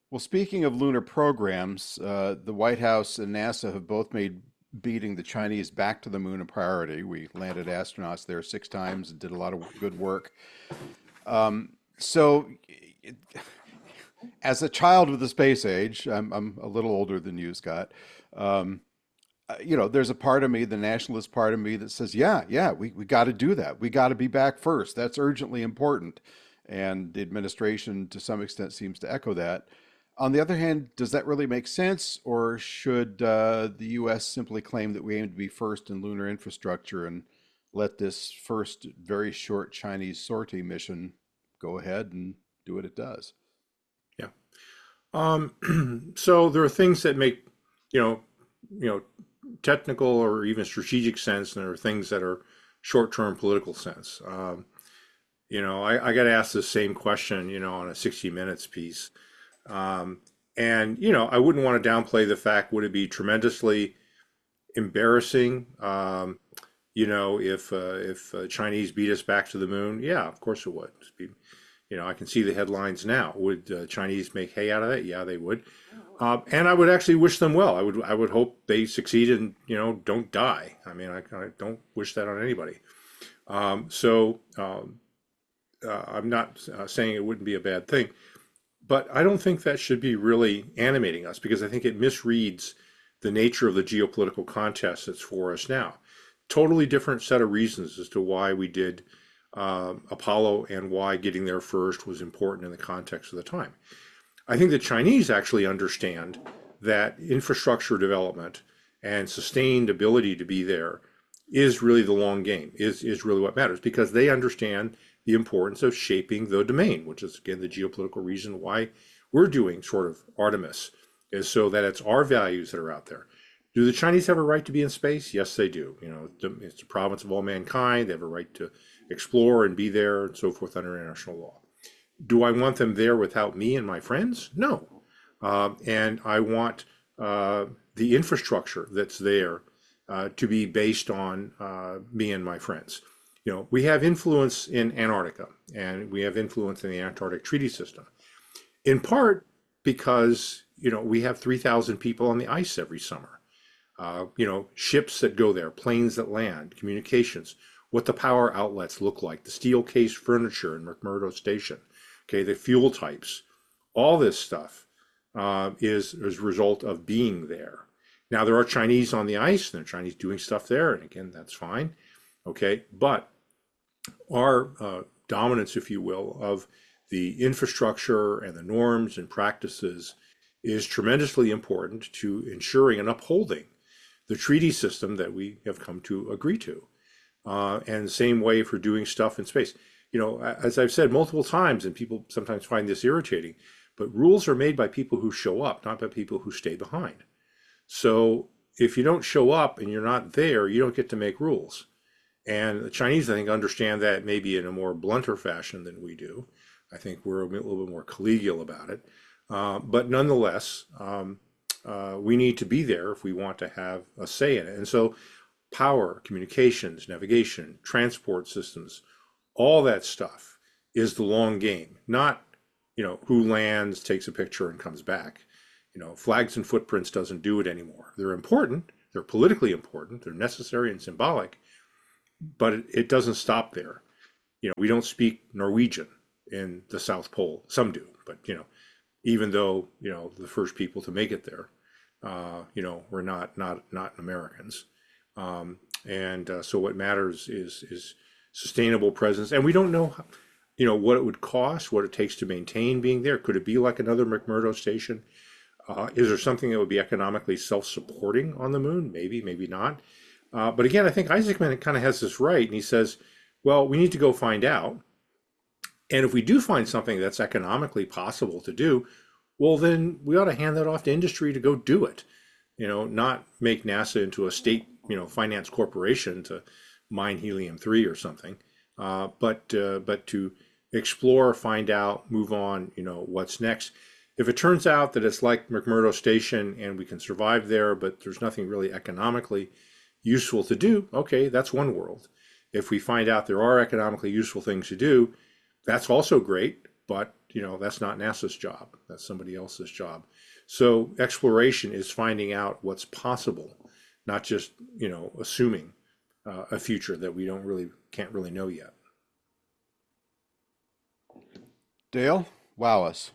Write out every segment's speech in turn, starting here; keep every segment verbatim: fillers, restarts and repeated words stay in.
Well, speaking of lunar programs, uh, the White House and NASA have both made beating the Chinese back to the moon a priority. We landed astronauts there six times and did a lot of good work. Um, so, it, as a child of the space age, I'm, I'm a little older than you, Scott. Um, uh, you know, there's a part of me, the nationalist part of me, that says, yeah, yeah, we, we got to do that. We got to be back first. That's urgently important. And the administration, to some extent, seems to echo that. On the other hand, does that really make sense? Or should uh, the U S simply claim that we aim to be first in lunar infrastructure and let this first very short Chinese sortie mission go ahead and do what it does? Yeah. Um, so there are things that make, you know, you know, technical or even strategic sense, and there are things that are short-term political sense. Um, you know, I, I got asked the same question, you know, on a sixty Minutes piece. Um, and, you know, I wouldn't want to downplay the fact, would it be tremendously embarrassing, um, you know, if uh, if uh, Chinese beat us back to the moon? Yeah, of course it would. Be, you know, I can see the headlines now. Would uh, Chinese make hay out of that? Yeah, they would. Uh, and I would actually wish them well. I would I would hope they succeed and, you know, don't die. I mean, I, I don't wish that on anybody. Um, so um, uh, I'm not uh, saying it wouldn't be a bad thing, but I don't think that should be really animating us, because I think it misreads the nature of the geopolitical contest that's for us now. Totally different set of reasons as to why we did um, Apollo and why getting there first was important in the context of the time. I think the Chinese actually understand that infrastructure development and sustained ability to be there is really the long game, is, is really what matters, because they understand the importance of shaping the domain, which is, again, the geopolitical reason why we're doing sort of Artemis, is so that it's our values that are out there. Do the Chinese have a right to be in space? Yes, they do. You know, it's the province of all mankind. They have a right to explore and be there and so forth under international law. Do I want them there without me and my friends? No. Uh, and I want uh, the infrastructure that's there uh, to be based on uh, me and my friends. You know, we have influence in Antarctica, and we have influence in the Antarctic Treaty System, in part because, you know, we have three thousand people on the ice every summer. Uh, you know, ships that go there, planes that land, communications, what the power outlets look like, the steel case furniture in McMurdo Station, okay, the fuel types, all this stuff uh, is as a result of being there. Now, there are Chinese on the ice, and there are Chinese doing stuff there, and again, that's fine, okay, but our uh, dominance, if you will, of the infrastructure and the norms and practices is tremendously important to ensuring and upholding the treaty system that we have come to agree to. Uh, and the same way for doing stuff in space. You know, as I've said multiple times, and people sometimes find this irritating, but rules are made by people who show up, not by people who stay behind. So if you don't show up and you're not there, you don't get to make rules. And the Chinese, I think, understand that maybe in a more blunter fashion than we do. I think we're a little bit more collegial about it. Uh, but nonetheless, um, uh, we need to be there if we want to have a say in it. And so power, communications, navigation, transport systems, all that stuff is the long game, not, you know, who lands, takes a picture and comes back. You know, flags and footprints doesn't do it anymore. They're important, they're politically important, they're necessary and symbolic, but it, it doesn't stop there. You know, we don't speak Norwegian in the South Pole. Some do, but, you know, even though, you know, the first people to make it there, uh, you know, we're not, not, not Americans. Um, and uh, so what matters is is sustainable presence. And we don't know, how, you know, what it would cost, what it takes to maintain being there. Could it be like another McMurdo station? Uh, is there something that would be economically self-supporting on the moon? Maybe, maybe not. Uh, but again, I think Isaacman kind of has this right. And he says, well, we need to go find out. And if we do find something that's economically possible to do, well, then we ought to hand that off to industry to go do it. You know, not make NASA into a state, you know, finance corporation to mine helium three or something, uh, but uh, but to explore, find out, move on. You know, what's next? If it turns out that it's like McMurdo Station and we can survive there, but there's nothing really economically useful to do, okay, that's one world. If we find out there are economically useful things to do, that's also great, but you know, that's not NASA's job. That's somebody else's job. So exploration is finding out what's possible, not just, you know, assuming uh, a future that we don't really, can't really know yet. Dale, wow us.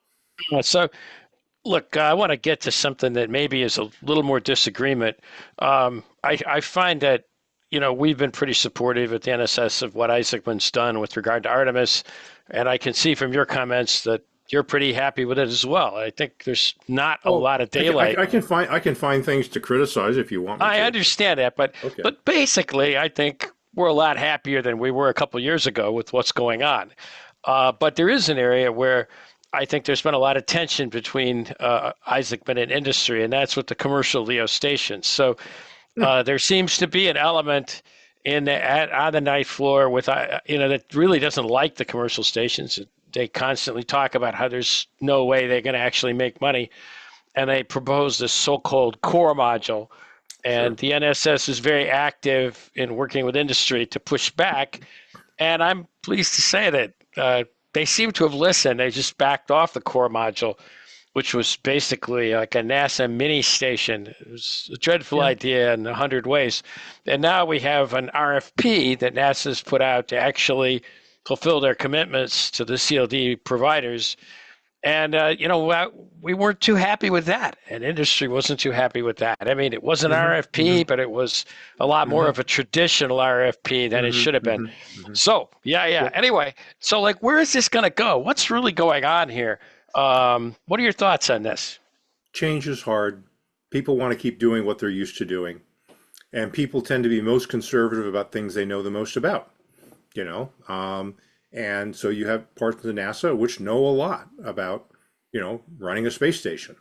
Uh, So, look, I want to get to something that maybe is a little more disagreement. Um, I, I find that, you know, we've been pretty supportive at the N S S of what Isaacman's done with regard to Artemis, and I can see from your comments that you're pretty happy with it as well. I think there's not a Oh, lot of I can, I, daylight. I can find I can find things to criticize if you want me I to. understand that, but Okay. but basically, I think we're a lot happier than we were a couple of years ago with what's going on. Uh, but there is an area where I think there's been a lot of tension between uh, Isaacman and industry, and that's with the commercial LEO stations. So uh, there seems to be an element in the, at, on the ninth floor with uh, you know that really doesn't like the commercial stations. They constantly talk about how there's no way they're going to actually make money, and they propose this so-called core module. And Sure. the N S S is very active in working with industry to push back. And I'm pleased to say that uh, they seem to have listened. They just backed off the core module, which was basically like a NASA mini station. It was a dreadful Yeah. idea in a hundred ways. And now we have an R F P that NASA's put out to actually fulfill their commitments to the C L D providers. And, uh, you know, uh, we weren't too happy with that. And industry wasn't too happy with that. I mean, it was an hmm R F P, but it was a lot more hmm of a traditional R F P than it hmm should have been. hmm hmm So, yeah, yeah. Well, Anyway, so like, where is this going to go? What's really going on here? Um, what are your thoughts on this? change is hard. People want to keep doing what they're used to doing, and people tend to be most conservative about things they know the most about. You know, um, and so you have parts of NASA which know a lot about, you know, running a space station.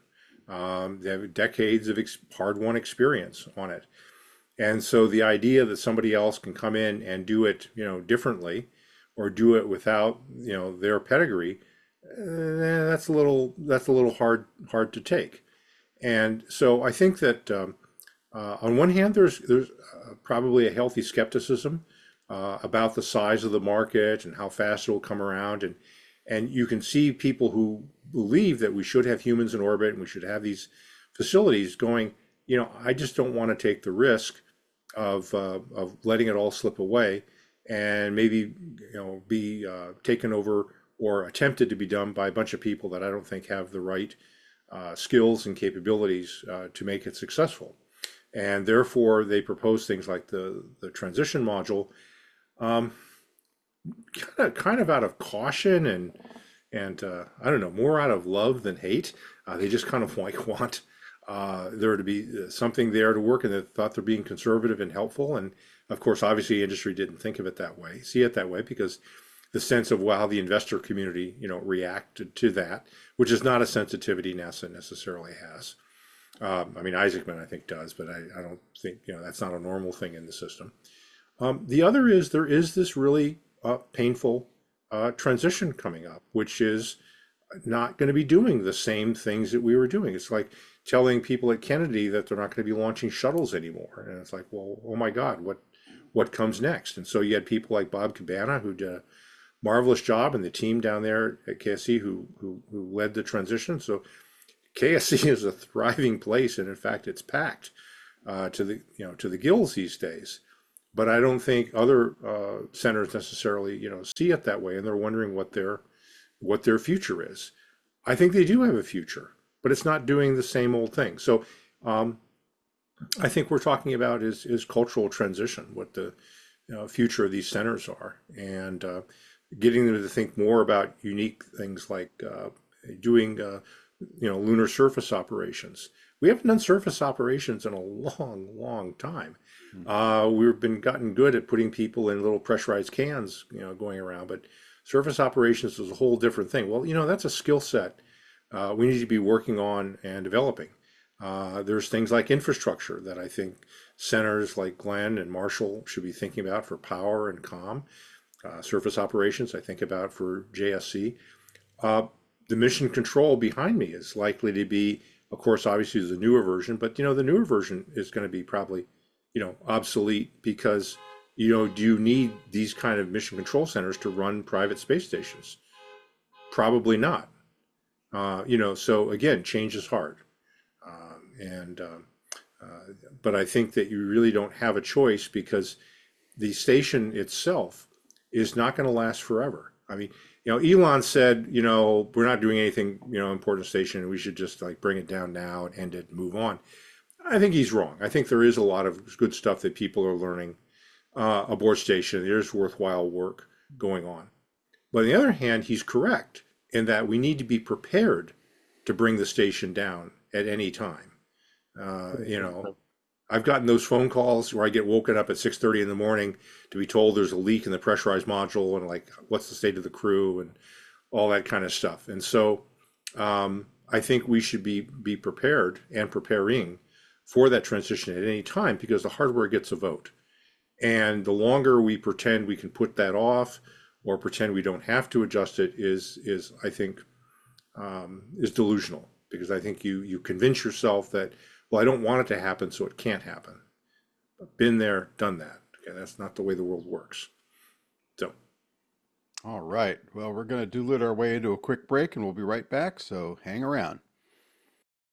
Um, they have decades of ex hard-won experience on it. And so the idea that somebody else can come in and do it, you know, differently or do it without, you know, their pedigree, eh, that's a little that's a little hard hard to take. And so I think that um, uh, on one hand, there's there's uh, probably a healthy skepticism uh, about the size of the market and how fast it will come around, and and you can see people who believe that we should have humans in orbit and we should have these facilities going. You know, I just don't want to take the risk of uh, of letting it all slip away and maybe, you know, be uh, taken over or attempted to be done by a bunch of people that I don't think have the right uh, skills and capabilities uh, to make it successful. And therefore, they propose things like the the transition module, um, kind of kind of out of caution and and uh, I don't know, more out of love than hate. Uh, they just kind of like want uh, there to be uh, something there to work, and they thought they're being conservative and helpful. And of course, obviously, industry didn't think of it that way, see it that way, because the sense of well, how the investor community, you know, reacted to that, which is not a sensitivity NASA necessarily has. Um, I mean, Isaacman, I think, does, but I, I don't think, you know, that's not a normal thing in the system. Um, the other is there is this really uh, painful uh, transition coming up, which is not going to be doing the same things that we were doing. It's like telling people at Kennedy that they're not going to be launching shuttles anymore. And it's like, well, oh my God, what what comes next? And so you had people like Bob Cabana who did a marvelous job, and the team down there at K S C who who, who led the transition. So K S C is a thriving place, and in fact, it's packed uh, to the you know to the gills these days. But I don't think other uh, centers necessarily you know see it that way, and they're wondering what their what their future is. I think they do have a future, but it's not doing the same old thing. So um, I think we're talking about is is cultural transition, what the you know, future of these centers are, and uh, getting them to think more about unique things like uh, doing uh, you know lunar surface operations. We haven't done surface operations in a long, long time. Uh, we've been gotten good at putting people in little pressurized cans, you know, going around, but surface operations is a whole different thing. Well, you know, that's a skill set uh, we need to be working on and developing. Uh, there's things like infrastructure that I think centers like Glenn and Marshall should be thinking about for power and comm. Uh, surface operations, I think about for J S C. Uh, the mission control behind me is likely to be, of course, obviously the newer version, but you know, the newer version is going to be probably, you know, obsolete because, you know, do you need these kind of mission control centers to run private space stations? Probably not. Uh, you know, so again, change is hard. Um, and um, uh, but I think that you really don't have a choice because the station itself is not going to last forever. I mean, you know, Elon said, you know, we're not doing anything, you know, important station, and we should just like bring it down now and end it and move on. I think he's wrong. I think there is a lot of good stuff that people are learning uh, aboard station. There's worthwhile work going on. But on the other hand, he's correct in that we need to be prepared to bring the station down at any time. Uh, you know, I've gotten those phone calls where I get woken up at six thirty in the morning to be told there's a leak in the pressurized module and like, what's the state of the crew and all that kind of stuff. And so um, I think we should be be prepared and preparing for that transition at any time because the hardware gets a vote. And the longer we pretend we can put that off or pretend we don't have to adjust it is is I think um, is delusional because I think you you convince yourself that, well, I don't want it to happen, so it can't happen. I've been there, done that. Okay, that's not the way the world works. So, All right. Well, we're going to doodle it our way into a quick break and we'll be right back. So hang around.